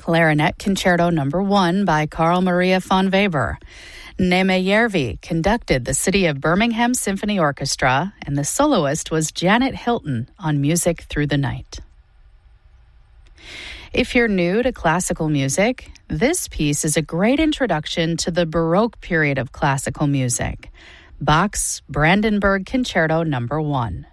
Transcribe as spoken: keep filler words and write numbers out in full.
Clarinet Concerto Number one by Carl Maria von Weber. Neme Järvi conducted the City of Birmingham Symphony Orchestra, and the soloist was Janet Hilton on Music Through the Night. If you're new to classical music, this piece is a great introduction to the Baroque period of classical music. Bach's Brandenburg Concerto Number one.